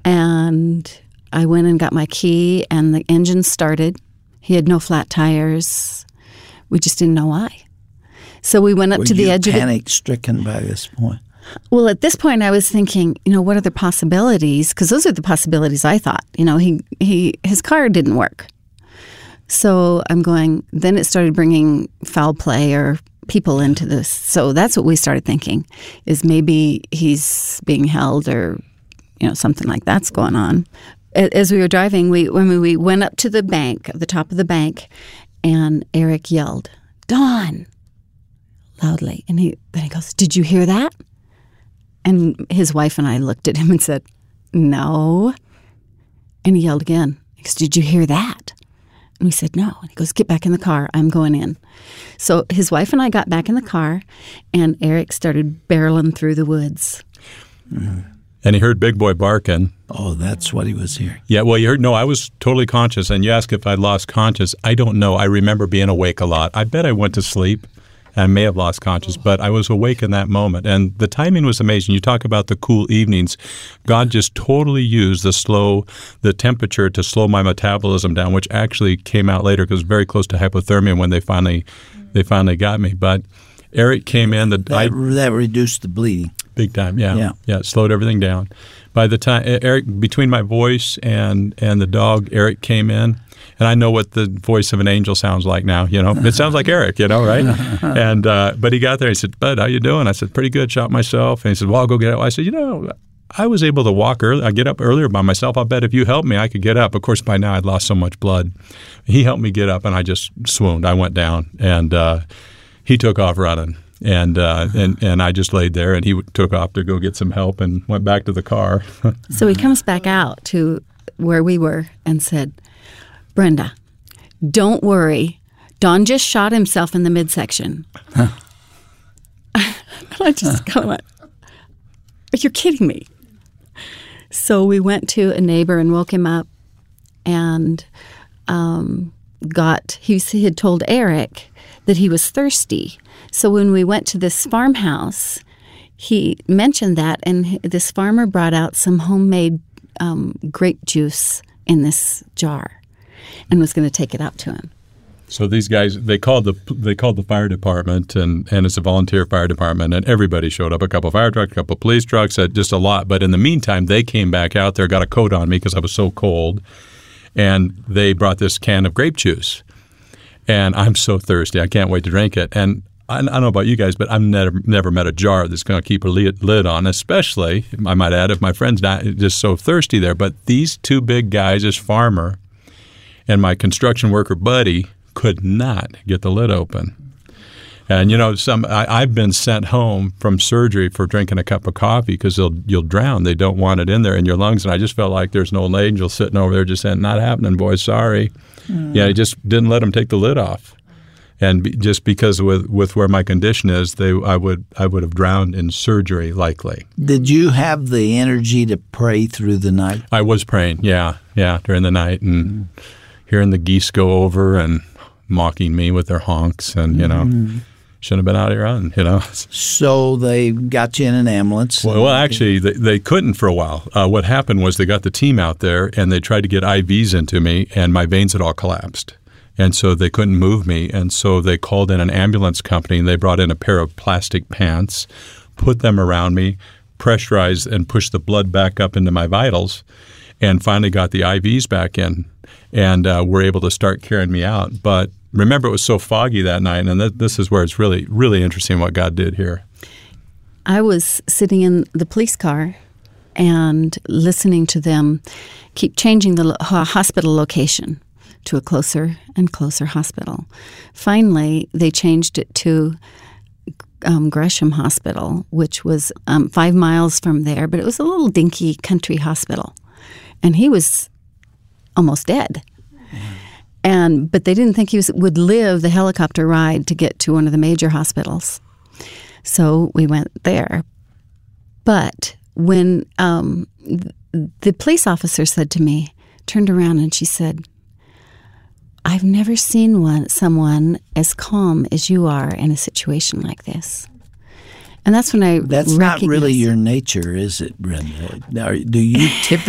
And I went and got my key, and the engine started. He had no flat tires. We just didn't know why. So we went up to the edge of it. Were you panic-stricken by this point? Well, at this point, I was thinking, what are the possibilities? Because those are the possibilities I thought. His car didn't work. So I'm going, then it started bringing foul play or people into this. So that's what we started thinking, is maybe he's being held or, something like that's going on. As we were driving, when we went up to the bank, at the top of the bank, and Eric yelled, "Dawn!" loudly. And then he goes, "Did you hear that?" And his wife and I looked at him and said, "No." And he yelled again. He goes, "Did you hear that?" And we said, "No." And he goes, "Get back in the car. I'm going in." So his wife and I got back in the car, and Eric started barreling through the woods. Mm-hmm. And he heard Big Boy barking. Oh, that's what he was hearing. Yeah, well, you heard, no, I was totally conscious. And you asked if I'd lost conscious. I don't know. I remember being awake a lot. I bet I went to sleep. I may have lost conscious, but I was awake in that moment. And the timing was amazing. You talk about the cool evenings. God just totally used the temperature to slow my metabolism down, which actually came out later because it was very close to hypothermia when they finally got me. But Eric came in. That reduced the bleeding. Big time, yeah. It slowed everything down. By the time Eric, between my voice and the dog, Eric came in. And I know what the voice of an angel sounds like now, It sounds like Eric, right? And but he got there. He said, "Bud, how you doing?" I said, "Pretty good. Shot myself." And he said, "Well, I'll go get it." I said, I was able to walk early. I get up earlier by myself. I'll bet if you helped me, I could get up. Of course, by now I'd lost so much blood. He helped me get up, and I just swooned. I went down, and he took off running. And I just laid there, and he took off to go get some help and went back to the car. So he comes back out to where we were and said, "Brenda, don't worry. Don just shot himself in the midsection." Huh. I just kind of went, "Are you kidding me?" So we went to a neighbor and woke him up, and he had told Eric that he was thirsty. So when we went to this farmhouse, he mentioned that, and this farmer brought out some homemade grape juice in this jar and was going to take it out to him. So these guys, they called the fire department, and it's a volunteer fire department, and everybody showed up, a couple of fire trucks, a couple of police trucks, just a lot. But in the meantime, they came back out there, got a coat on me because I was so cold, and they brought this can of grape juice. And I'm so thirsty. I can't wait to drink it. And I don't know about you guys, but I've never met a jar that's going to keep a lid on, especially, I might add, if my friend's not just so thirsty there. But these two big guys, this farmer and my construction worker buddy, could not get the lid open. And, I've been sent home from surgery for drinking a cup of coffee because you'll drown. They don't want it in there in your lungs. And I just felt like there's an old angel sitting over there just saying, "Not happening, boys, sorry." Yeah, he just didn't let them take the lid off. And just because with where my condition is, I would have drowned in surgery likely. Did you have the energy to pray through the night? I was praying, yeah, during the night, and hearing the geese go over and mocking me with their honks, and shouldn't have been out here on, So they got you in an ambulance? Well, actually, they couldn't for a while. What happened was they got the team out there, and they tried to get IVs into me, and my veins had all collapsed. And so they couldn't move me. And so they called in an ambulance company, and they brought in a pair of plastic pants, put them around me, pressurized and pushed the blood back up into my vitals, and finally got the IVs back in, and were able to start carrying me out. But remember, it was so foggy that night, and this is where it's really, really interesting what God did here. I was sitting in the police car and listening to them keep changing the hospital location to a closer and closer hospital. Finally, they changed it to Gresham Hospital, which was 5 miles from there, but it was a little dinky country hospital. And he was almost dead. But they didn't think he would live the helicopter ride to get to one of the major hospitals. So we went there. But when the police officer said to me, turned around and she said, "I've never seen someone as calm as you are in a situation like this." And that's when I That's not really your nature, is it, Brenda? Do you typically